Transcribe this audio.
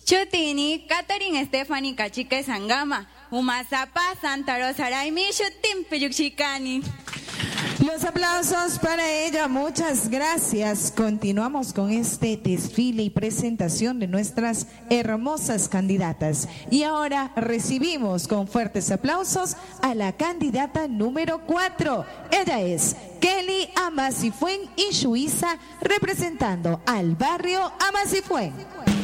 Chutini, Catherine Stephanie Cachique Sangama, Umasapa, Santa Rosa Raimi, Chutin Piyuxicani. Los aplausos para ella, muchas gracias. Continuamos con este desfile y presentación de nuestras hermosas candidatas. Y ahora recibimos con fuertes aplausos a la candidata número 4. Ella es Kelly Amasifuen y Shuiza, representando al barrio Amasifuen.